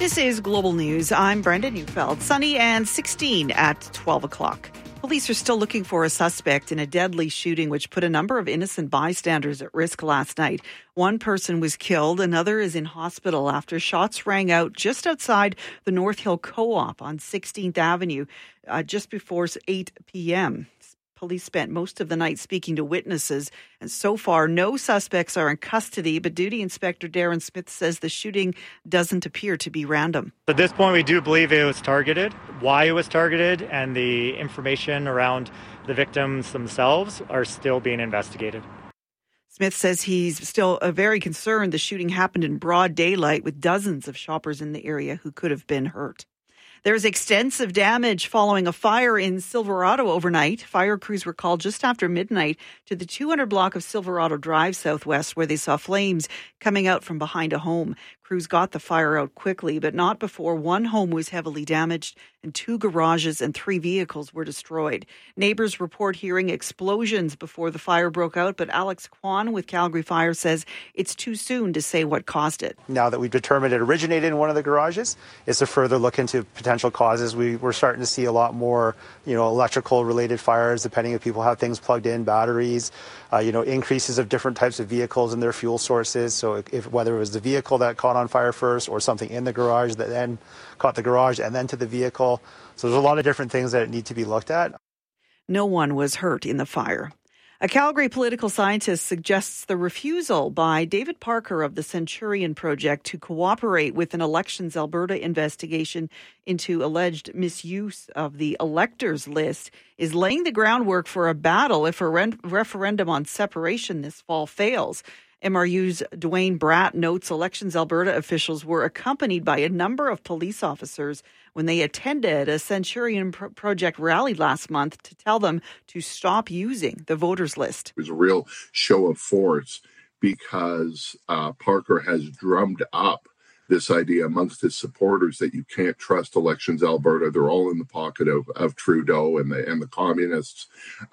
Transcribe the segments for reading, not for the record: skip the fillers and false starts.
This is Global News. I'm Brenda Neufeld. Sunny and 16 at 12 o'clock. Police are still looking for a suspect in a deadly shooting which put a number of innocent bystanders at risk last night. One person was killed. Another is in hospital after shots rang out just outside the North Hill Co-op on 16th Avenue just before 8 p.m. Police spent most of the night speaking to witnesses, and so far no suspects are in custody, but Duty Inspector Darren Smith says the shooting doesn't appear to be random. At this point, we do believe it was targeted. Why it was targeted and the information around the victims themselves are still being investigated. Smith says he's still very concerned the shooting happened in broad daylight with dozens of shoppers in the area who could have been hurt. There's extensive damage following a fire in Silverado overnight. Fire crews were called just after midnight to the 200 block of Silverado Drive Southwest, where they saw flames coming out from behind a home. Crews got the fire out quickly, but not before one home was heavily damaged and 2 garages and 3 vehicles were destroyed. Neighbors report hearing explosions before the fire broke out, but Alex Kwan with Calgary Fire says it's too soon to say what caused it. Now that we've determined it originated in one of the garages, it's to further look into potential causes. We're starting to see a lot more, electrical related fires, depending if people have things plugged in, batteries, increases of different types of vehicles and their fuel sources. So whether it was the vehicle that caught on fire first or something in the garage that then caught the garage and then to the vehicle. So there's a lot of different things that need to be looked at. No one was hurt in the fire. A Calgary political scientist suggests the refusal by David Parker of the Centurion Project to cooperate with an Elections Alberta investigation into alleged misuse of the electors list is laying the groundwork for a battle if a referendum on separation this fall fails. MRU's Dwayne Bratt notes Elections Alberta officials were accompanied by a number of police officers when they attended a Centurion Project rally last month to tell them to stop using the voters list. It was a real show of force because Parker has drummed up this idea amongst his supporters that you can't trust Elections Alberta. They're all in the pocket of Trudeau and the communists.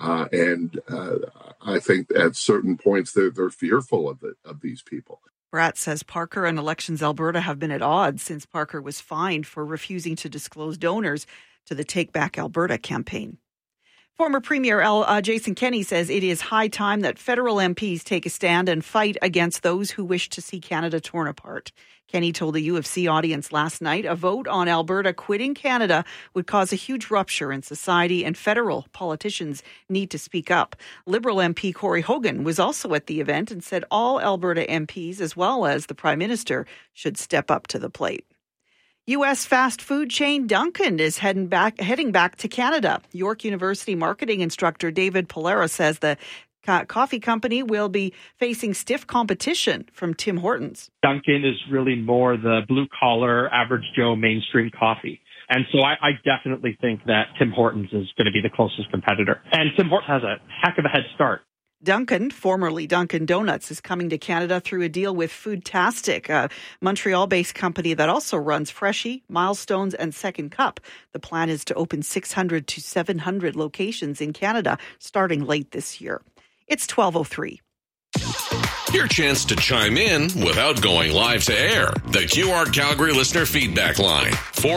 I think at certain points they're fearful of these people. Bratt says Parker and Elections Alberta have been at odds since Parker was fined for refusing to disclose donors to the Take Back Alberta campaign. Former Premier Jason Kenney says it is high time that federal MPs take a stand and fight against those who wish to see Canada torn apart. Kenney told a UFC audience last night a vote on Alberta quitting Canada would cause a huge rupture in society and federal politicians need to speak up. Liberal MP Corey Hogan was also at the event and said all Alberta MPs, as well as the Prime Minister, should step up to the plate. U.S. fast food chain Dunkin' is heading back to Canada. York University marketing instructor David Polera says the coffee company will be facing stiff competition from Tim Hortons. Dunkin' is really more the blue-collar, average Joe mainstream coffee. And so I definitely think that Tim Hortons is going to be the closest competitor. And Tim Hortons has a heck of a head start. Dunkin', formerly Dunkin' Donuts, is coming to Canada through a deal with Foodtastic, a Montreal-based company that also runs Freshie, Milestones, and Second Cup. The plan is to open 600 to 700 locations in Canada starting late this year. It's 12:03. Your chance to chime in without going live to air. The QR Calgary listener feedback line,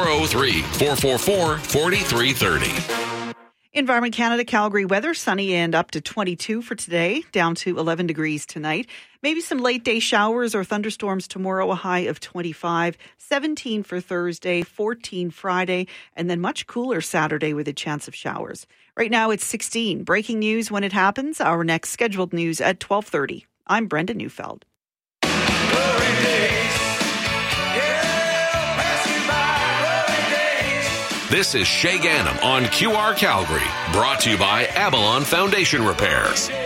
403-444-4330. Environment Canada, Calgary weather, sunny and up to 22 for today, down to 11 degrees tonight. Maybe some late day showers or thunderstorms tomorrow, a high of 25, 17 for Thursday, 14 Friday, and then much cooler Saturday with a chance of showers. Right now it's 16. Breaking news when it happens. Our next scheduled news at 12:30. I'm Brenda Neufeld. This is Shay Gannam on QR Calgary, brought to you by Avalon Foundation Repairs.